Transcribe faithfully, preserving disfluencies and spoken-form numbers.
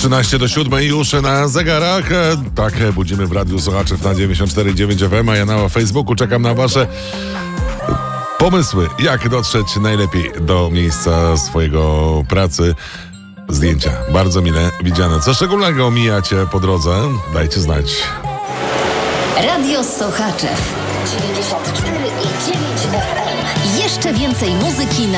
trzynaście do siódmej już na zegarach. Tak, budzimy w Radiu Słuchaczy na dziewięćdziesiąt cztery dziewięć F M, a ja na Facebooku czekam na wasze pomysły, jak dotrzeć najlepiej do miejsca swojego pracy. Zdjęcia bardzo mile widziane. Co szczególnego omijacie po drodze? Dajcie znać. Radio Sochaczew dziewięćdziesiąt cztery i dziewięć F M. Jeszcze więcej muzyki na